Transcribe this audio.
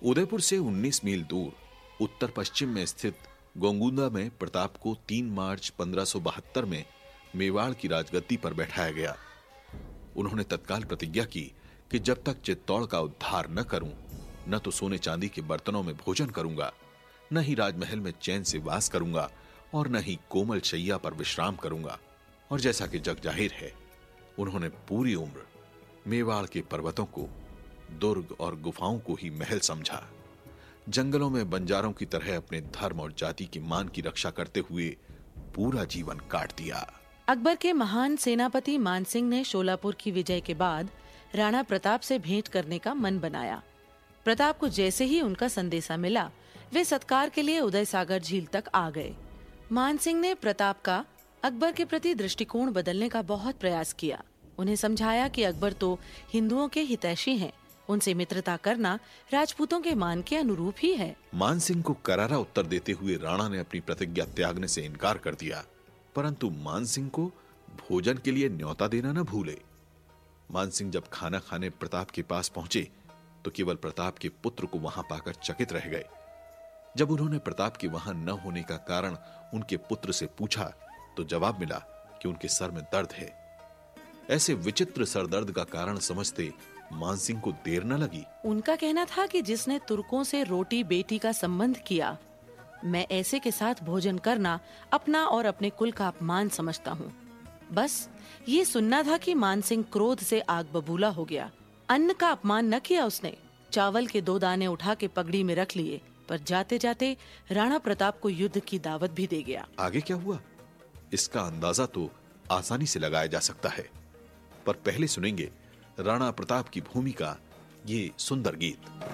उदयपुर से 19 मील दूर उत्तर पश्चिम में स्थित गोंगुंदा में प्रताप को 3 मार्च 1572 में मेवाड़ की राजगद्दी पर बैठाया गया। उन्होंने तत्काल प्रतिज्ञा की कि जब तक चित्तौड़ का उद्धार न करूं, न तो सोने चांदी के बर्तनों में भोजन करूंगा, न ही राजमहल में चैन से वास करूंगा और न ही कोमल शैया पर विश्राम करूंगा। और जैसा कि जग जाहिर है, उन्होंने पूरी उम्र मेवाड़ के पर्वतों को, दुर्ग और गुफाओं को ही महल समझा। जंगलों में बंजारों की तरह अपने धर्म और जाति की मान की रक्षा करते हुए पूरा जीवन काट दिया। अकबर के महान सेनापति मानसिंह ने शोलापुर की विजय के बाद राणा प्रताप से भेंट करने का मन बनाया। प्रताप को जैसे ही उनका संदेशा मिला, वे सत्कार के लिए उदय सागर झील तक आ गए। मानसिंह ने प्रताप का अकबर के प्रति दृष्टिकोण बदलने का बहुत प्रयास किया। उन्हें समझाया कि अकबर तो हिंदुओं के हितैषी हैं, उनसे मित्रता करना राजपूतों के मान के अनुरूप ही है। मानसिंह को करारा उत्तर देते हुए राणा ने अपनी प्रतिज्ञा त्यागने से इनकार कर दिया, परंतु मानसिंह को भोजन के लिए न्योता देना न भूले। मानसिंह जब खाना खाने प्रताप के पास पहुंचे तो केवल प्रताप के पुत्र को वहां पाकर चकित रह गए। जब उन्होंने प्रताप के वहां न होने का कारण उनके पुत्र से पूछा तो जवाब मिला कि उनके सर में दर्द है। ऐसे विचित्र सरदर्द का कारण समझते मानसिंह को देर न लगी। उनका कहना था कि जिसने तुर्कों से रोटी बेटी का संबंध किया, मैं ऐसे के साथ भोजन करना अपना और अपने कुल का अपमान समझता हूँ। बस ये सुनना था कि मानसिंह क्रोध से आग बबूला हो गया। अन्न का अपमान न किया उसने, चावल के 2 दाने उठा के पगड़ी में रख लिए, पर जाते जाते राणा प्रताप को युद्ध की दावत भी दे गया। आगे क्या हुआ इसका अंदाजा तो आसानी से लगाया जा सकता है, पर पहले सुनेंगे राणा प्रताप की भूमिका ये सुंदर गीत।